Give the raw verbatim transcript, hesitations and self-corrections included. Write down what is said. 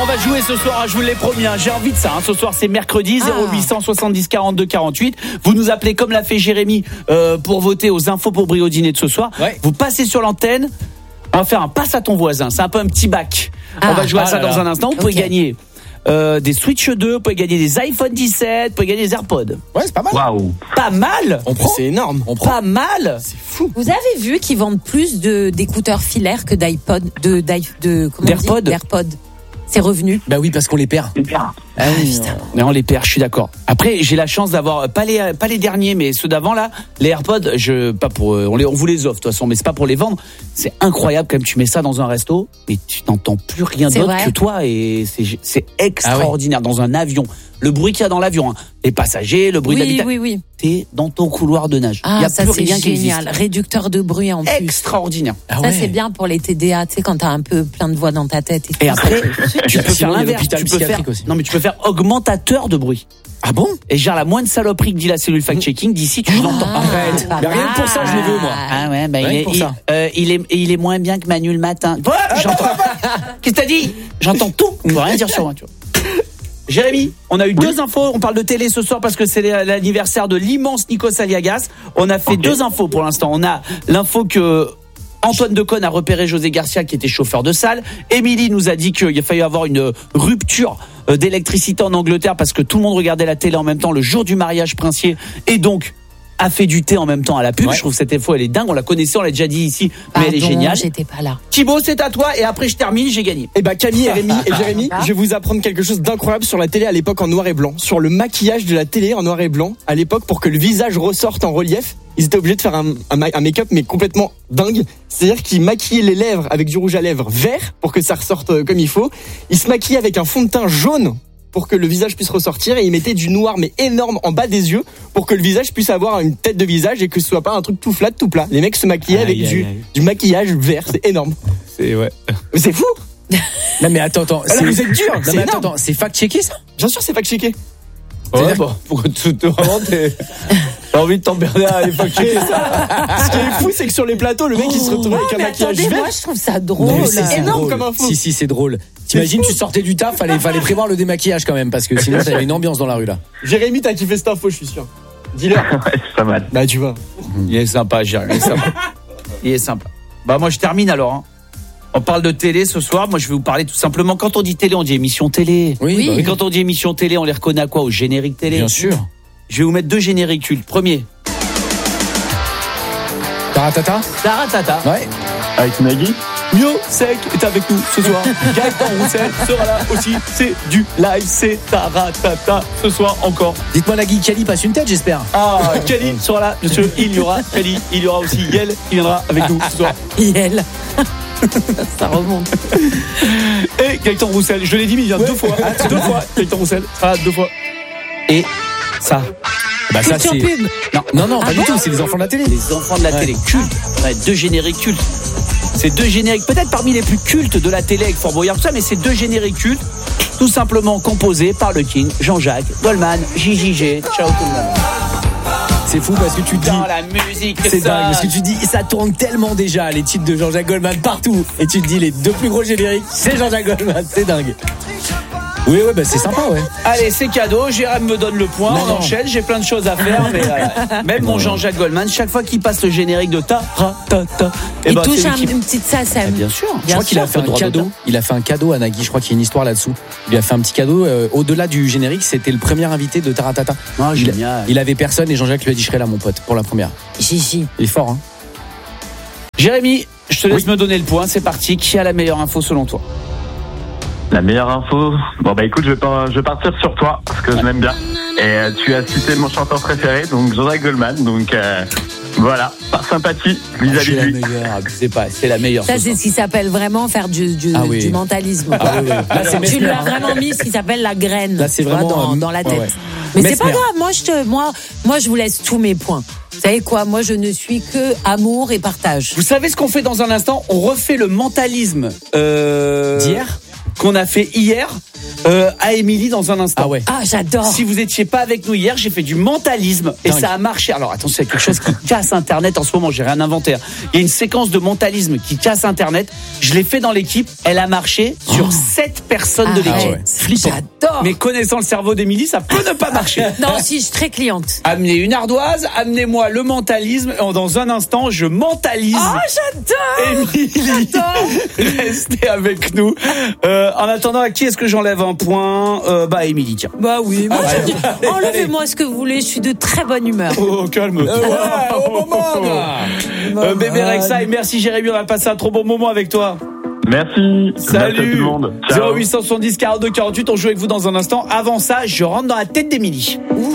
on va jouer ce soir, je vous l'ai promis, hein, j'ai envie de ça. Hein. Ce soir, c'est mercredi, zéro huit cent soixante-dix quarante-deux quarante-huit. Vous nous appelez comme l'a fait Jérémy euh, pour voter aux infos pour Brio Dîner de ce soir. Ouais. Vous passez sur l'antenne, on va faire un passe à ton voisin. C'est un peu un petit bac. Ah. On va jouer à ah ça dans là. un instant. Vous okay. pouvez gagner euh, des Switch deux, vous pouvez gagner des iPhone dix-sept, vous pouvez gagner des AirPods. Ouais, c'est pas mal. Waouh. Pas mal. On prend. C'est énorme. On prend. Pas mal. C'est fou. Vous avez vu qu'ils vendent plus de d'écouteurs filaires que d'iPod, de de comment d'AirPods. d'AirPods. C'est revenu. Bah oui, parce qu'on les perd. Ah oui, mais on les perd, je suis d'accord. Après, j'ai la chance d'avoir pas les pas les derniers, mais ceux d'avant là, les AirPods, je pas pour on les on vous les offre de toute façon, mais c'est pas pour les vendre. C'est incroyable quand même, tu mets ça dans un resto et tu n'entends plus rien c'est d'autre vrai. que toi et c'est c'est extraordinaire ah ouais. dans un avion. Le bruit qu'il y a dans l'avion, hein. Les passagers, le bruit oui, d'habitat. Oui, oui, T'es dans ton couloir de nage. Ah, il y a ça plus c'est rien génial. Réducteur de bruit en plus. Extraordinaire. Ah ouais. Ça c'est bien pour les T D A, tu sais, quand t'as un peu plein de voix dans ta tête. Et, et après, tu peux faire l'inverse. Tu peux faire, aussi. Non mais tu peux faire augmentateur de bruit. Ah bon? Et genre la moindre saloperie que dit la cellule fact-checking, d'ici tu ah, l'entends. Arrête. Mais rien que pour ça, je l'ai vu moi. Ah ouais, bah il est, il, euh, il est, il est moins bien que Manu le matin. Ouais, j'entends. Qu'est-ce que t'as dit? J'entends tout. On peut rien dire sur moi, tu vois. Jérémy, on a eu oui. deux infos. On parle de télé ce soir parce que c'est l'anniversaire de l'immense Nikos Aliagas. On a fait okay. deux infos pour l'instant. On a l'info que Antoine Decaune a repéré José Garcia qui était chauffeur de salle. Émilie nous a dit qu'il a fallu avoir une rupture d'électricité en Angleterre parce que tout le monde regardait la télé en même temps le jour du mariage princier et donc a fait du thé en même temps à la pub. Ouais. Je trouve cette info elle est dingue. On la connaissait, on l'a déjà dit ici, Pardon, mais elle est géniale. J'étais pas là. Thibaut, c'est à toi et après je termine, j'ai gagné. Et bah Camille et Rémi et Jérémy, je vais vous apprendre quelque chose d'incroyable sur la télé à l'époque en noir et blanc, sur le maquillage de la télé en noir et blanc à l'époque pour que le visage ressorte en relief. Ils étaient obligés de faire un, un, un make-up mais complètement dingue. C'est-à-dire qu'ils maquillaient les lèvres avec du rouge à lèvres vert pour que ça ressorte comme il faut. Ils se maquillaient avec un fond de teint jaune pour que le visage puisse ressortir et ils mettaient du noir mais énorme en bas des yeux pour que le visage puisse avoir une tête de visage et que ce soit pas un truc tout flat, tout plat. Les mecs se maquillaient aïe, avec aïe, du, aïe. du maquillage vert, c'est énorme. C'est ouais. Mais c'est fou. Non mais attends attends, c'est, vous êtes dur. Non mais attends, attends, c'est fact-checké ça? Bien sûr, c'est fact-checké. Ouais, bon, pourquoi tu te vraiment t'es t'as envie de t'emmerder à l'époque. Ce qui est fou, c'est que sur les plateaux, le mec il se retrouve oh, avec un maquillage attendez, vert. Moi je trouve ça drôle. Non, c'est, c'est énorme drôle. Comme info. Si si, c'est drôle. T'imagines, tu sortais du taf, fallait fallait prévoir le démaquillage quand même parce que sinon t'avais une ambiance dans la rue là. Jérémy, t'as kiffé cette info, je suis sûr. Dis-leur. Ouais, c'est pas mal. Bah tu vois. Il est sympa, Jérémy. Il est sympa. Il est sympa. Bah moi je termine alors. Hein. On parle de télé ce soir. Moi, je vais vous parler tout simplement. Quand on dit télé, on dit émission télé. Oui. oui. Et quand on dit émission télé, on les reconnaît à quoi? Au générique télé. Bien sûr. Je vais vous mettre deux génériques cultes. Premier. Taratata. Taratata. Ouais. Avec Nagui. Mio Sec est avec nous ce soir. Gaëtan Roussel sera là aussi. C'est du live. C'est Taratata ce soir encore. Dites-moi, Nagui, Kali passe une tête, j'espère. Ah, Kali sera là. Monsieur, il y aura Kali. Il y aura aussi Yel qui viendra avec nous ce soir. Yel. Ça remonte. Et Gaëtan Roussel, je l'ai dit, mais il vient ouais. deux fois. deux fois. Gaëtan Roussel sera deux fois. Et ça. Bah ça c'est. Pub. Non, non, non, ah pas bon du tout. C'est les enfants de la télé. Les enfants de la ouais. télé culte. Ouais, deux génériques cultes. C'est deux génériques, peut-être parmi les plus cultes de la télé avec Fort Boyard, tout ça, mais c'est deux génériques cultes, tout simplement composés par le King, Jean-Jacques Goldman, J J G. Ciao tout le monde. C'est fou parce que tu dis. Dans la musique, c'est dingue parce que tu dis ça tourne tellement déjà les titres de Jean-Jacques Goldman partout et tu te dis les deux plus gros génériques c'est Jean-Jacques Goldman, c'est dingue. Oui, ouais, bah c'est sympa, ouais. Allez, c'est cadeau. Jérôme me donne le point. Non, on non. enchaîne. J'ai plein de choses à faire, mais euh, même non, mon Jean-Jacques Goldman, chaque fois qu'il passe le générique de ta, ta, ta, ta il bah, touche un, qui... une petite sasem. Bien sûr. Je crois qu'il a fait un cadeau. Il a fait un cadeau à Nagui. Je crois qu'il y a une histoire là-dessous. Il lui a fait un petit cadeau. Euh, au-delà du générique, c'était le premier invité de Taratata. Oh, il, génial. Il avait personne et Jean-Jacques lui a dit je serai là, mon pote, pour la première. Gigi. Il est fort, hein. Jérémy, je te laisse oui. me donner le point. C'est parti. Qui a la meilleure info selon toi? La meilleure info, bon bah écoute, je vais, pas, je vais partir sur toi parce que je l'aime bien. Et euh, tu as cité mon chanteur préféré, donc Jean-Jacques Goldman. Donc euh, voilà, par sympathie vis-à-vis de lui. C'est la meilleure, c'est pas, c'est la meilleure. Ça, c'est ce qui s'appelle vraiment faire du, du, ah oui. du mentalisme. Ah oui, oui. Là, c'est tu lui as vraiment mis ce qui s'appelle la graine. Là, c'est vraiment dans, euh, dans la tête. Ouais, ouais. Mais Mesmer. c'est pas grave. Moi, je te, moi, moi, je vous laisse tous mes points. Vous savez quoi? Moi, je ne suis que amour et partage. Vous savez ce qu'on fait dans un instant? On refait le mentalisme euh... d'hier. Qu'on a fait hier euh, à Émilie dans un instant. Ah ouais. Ah, j'adore. Si vous étiez pas avec nous hier, j'ai fait du mentalisme et Dingue. ça a marché. Alors attention, c'est quelque chose qui casse Internet en ce moment. J'ai rien inventé. hein. Il y a une séquence de mentalisme qui casse Internet. Je l'ai fait dans l'équipe. Elle a marché sur sept personnes de Arrête. l'équipe. Flippant. J'adore. Mais connaissant le cerveau d'Émilie, ça peut ne pas marcher. Non, si, je suis très cliente. Amenez une ardoise, amenez-moi le mentalisme. Et dans un instant, je mentalise. Oh, j'adore. Émilie, restez avec nous. Euh, en attendant, à qui est-ce que j'enlève un point euh, Bah, Émilie, tiens. Bah oui, moi, Ah, je dis, allez. enlevez-moi ce que vous voulez, je suis de très bonne humeur. Oh, calme. Euh, ouais, au moment, là. Euh, bébé Rexa et merci Jérémy, on a passé un trop bon moment avec toi. Merci. Merci à tout Salut. le monde. Ciao. zéro huit cent soixante-dix quarante-deux quarante-huit, on joue avec vous dans un instant. Avant ça, je rentre dans la tête d'Émilie.